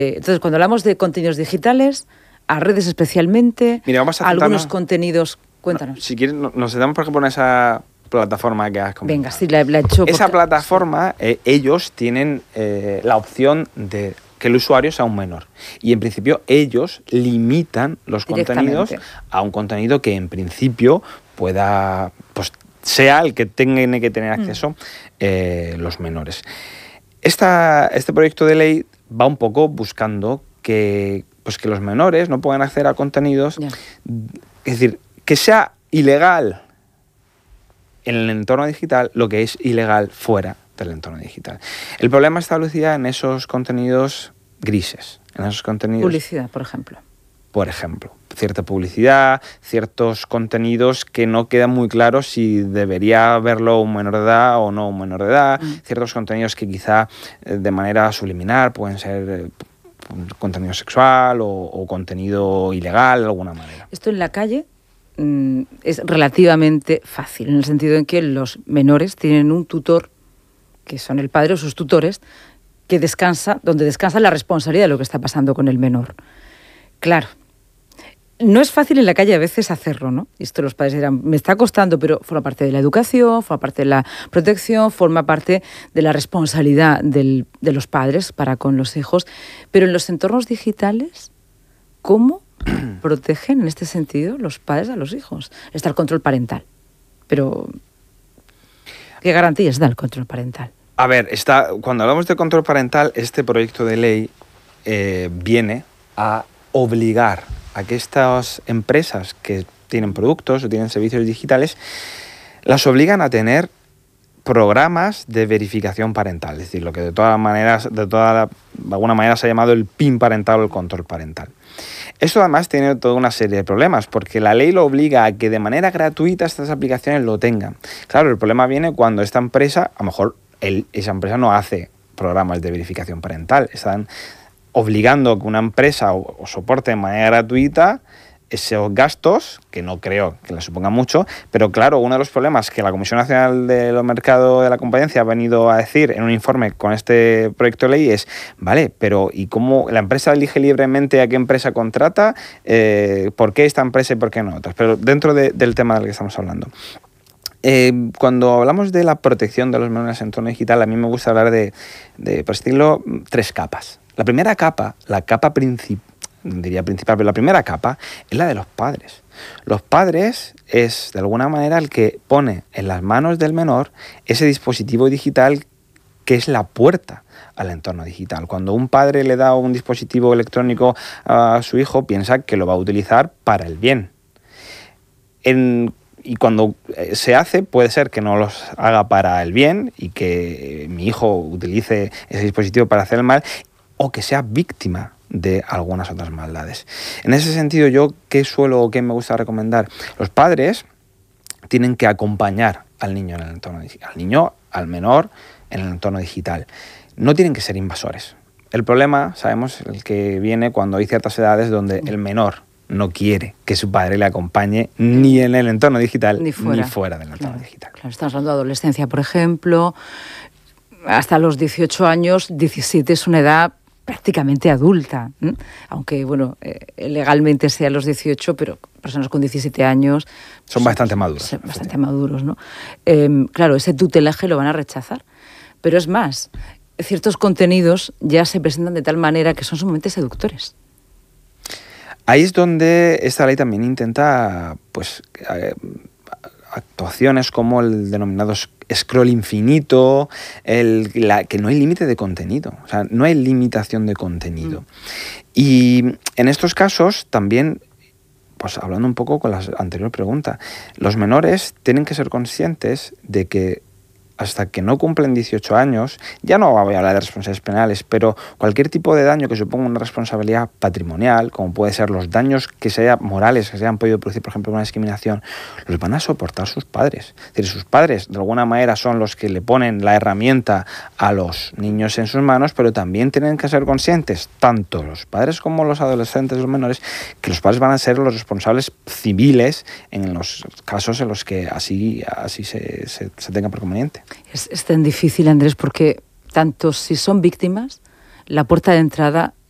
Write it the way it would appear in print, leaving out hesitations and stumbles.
Entonces, cuando hablamos de contenidos digitales, a redes especialmente, Mira, vamos a algunos contenidos... Cuéntanos. Si quieres, nos sentamos, por ejemplo, en esa plataforma que has comentado. Venga, sí, la he hecho... Esa plataforma, ellos tienen la opción de que el usuario sea un menor. Y en principio ellos limitan los contenidos a un contenido que en principio pueda, pues sea el que tengan que tener acceso los menores. Este proyecto de ley va un poco buscando que los menores no puedan acceder a contenidos, es decir, que sea ilegal en el entorno digital lo que es ilegal fuera del entorno digital. El problema está, Lucía, en esos contenidos grises, en esos contenidos... Publicidad, por ejemplo. Por ejemplo, cierta publicidad, ciertos contenidos que no quedan muy claros si debería verlo un menor de edad o no un menor de edad, ciertos contenidos que quizá de manera subliminal pueden ser contenido sexual o contenido ilegal de alguna manera. Esto en la calle es relativamente fácil, en el sentido en que los menores tienen un tutor, que son el padre o sus tutores, donde descansa la responsabilidad de lo que está pasando con el menor. Claro, no es fácil en la calle a veces hacerlo, ¿no? Esto los padres dirán, me está costando, pero forma parte de la educación, forma parte de la protección, forma parte de la responsabilidad de los padres para con los hijos. Pero en los entornos digitales, ¿cómo protegen en este sentido los padres a los hijos? Está el control parental, pero ¿qué garantías da el control parental? A ver, cuando hablamos de control parental, este proyecto de ley viene a obligar a que estas empresas que tienen productos o tienen servicios digitales, las obligan a tener programas de verificación parental, es decir, lo que de alguna manera se ha llamado el PIN parental o el control parental. Esto además tiene toda una serie de problemas, porque la ley lo obliga a que de manera gratuita estas aplicaciones lo tengan. Claro, el problema viene cuando esta empresa, a lo mejor esa empresa no hace programas de verificación parental, están obligando a que una empresa o soporte de manera gratuita esos gastos, que no creo que le suponga mucho, pero claro, uno de los problemas que la Comisión Nacional de los Mercados de la Competencia ha venido a decir en un informe con este proyecto de ley es, vale, pero ¿y cómo la empresa elige libremente a qué empresa contrata? ¿Por qué esta empresa y por qué no otras? Pero dentro del tema del que estamos hablando. Cuando hablamos de la protección de los menores en entorno digital, a mí me gusta hablar de por decirlo, 3 capas. La primera capa, la capa principal, pero la primera capa es la de los padres. Los padres es, de alguna manera, el que pone en las manos del menor ese dispositivo digital que es la puerta al entorno digital. Cuando un padre le da un dispositivo electrónico a su hijo, piensa que lo va a utilizar para el bien. Y cuando se hace, puede ser que no los haga para el bien y que mi hijo utilice ese dispositivo para hacer el mal, o que sea víctima de algunas otras maldades. En ese sentido, yo, ¿qué me gusta recomendar? Los padres tienen que acompañar al niño en el entorno digital, al menor en el entorno digital. No tienen que ser invasores. El problema, sabemos, el que viene cuando hay ciertas edades donde el menor no quiere que su padre le acompañe ni en el entorno digital ni fuera del entorno digital. Claro, estamos hablando de adolescencia, por ejemplo. Hasta los 18 años, 17 es una edad prácticamente adulta, ¿eh? Aunque, bueno, legalmente sea los 18, pero personas con 17 años... Son bastante maduros. Bastante maduros, ¿no? Claro, ese tutelaje lo van a rechazar. Pero es más, ciertos contenidos ya se presentan de tal manera que son sumamente seductores. Ahí es donde esta ley también intenta, actuaciones como el denominado scroll infinito, que no hay límite de contenido, o sea, no hay limitación de contenido. Y en estos casos también, pues hablando un poco con la anterior pregunta, los menores tienen que ser conscientes de que hasta que no cumplen 18 años, ya no voy a hablar de responsabilidades penales, pero cualquier tipo de daño que suponga una responsabilidad patrimonial, como puede ser los daños morales que se hayan podido producir, por ejemplo, una discriminación, los van a soportar sus padres. Es decir, sus padres de alguna manera son los que le ponen la herramienta a los niños en sus manos, pero también tienen que ser conscientes, tanto los padres como los adolescentes, los menores, que los padres van a ser los responsables civiles en los casos en los que así se tenga por conveniente. Es tan difícil, Andrés, porque tanto si son víctimas, la puerta de entrada